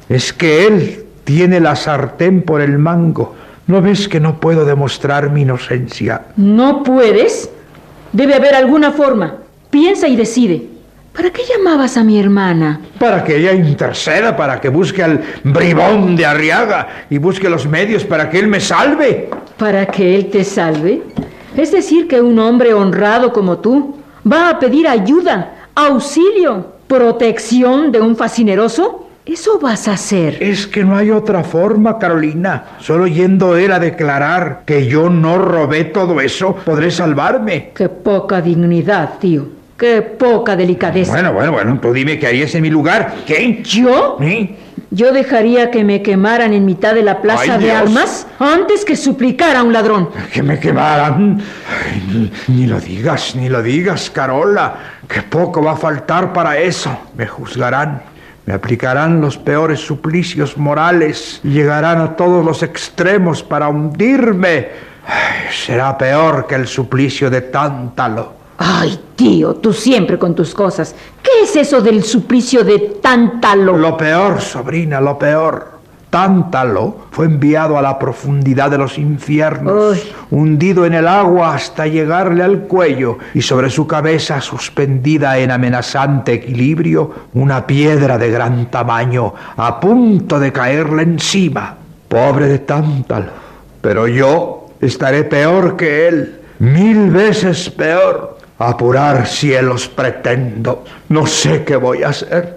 Es que él tiene la sartén por el mango. ¿No ves que no puedo demostrar mi inocencia? ¿No puedes? Debe haber alguna forma. Piensa y decide. ¿Para qué llamabas a mi hermana? Para que ella interceda, para que busque al bribón de Arriaga y busque los medios para que él me salve. ¿Para que él te salve? Es decir, que un hombre honrado como tú va a pedir ayuda, auxilio, protección de un fascineroso. ¿Eso vas a hacer? Es que no hay otra forma, Carolina. Solo yendo él a declarar que yo no robé todo eso, podré salvarme. Qué poca dignidad, tío. Qué poca delicadeza. Bueno, tú dime qué harías en mi lugar. ¿Qué? ¿Yo? ¿Sí? Yo dejaría que me quemaran en mitad de la plaza ¡Ay, de Dios! Armas antes que suplicar a un ladrón. Que me quemaran. Ay, ni lo digas, Carola. Que poco va a faltar para eso. Me juzgarán. Me aplicarán los peores suplicios morales y llegarán a todos los extremos para hundirme. Ay, será peor que el suplicio de Tántalo. Ay, tío, tú siempre con tus cosas. ¿Qué es eso del suplicio de Tántalo? Lo peor, sobrina, lo peor. Tántalo fue enviado a la profundidad de los infiernos, hundido en el agua hasta llegarle al cuello, y sobre su cabeza, suspendida en amenazante equilibrio, una piedra de gran tamaño, a punto de caerle encima. Pobre de Tántalo, pero yo estaré peor que él, 1000 veces peor. Apurar cielos pretendo, no sé qué voy a hacer.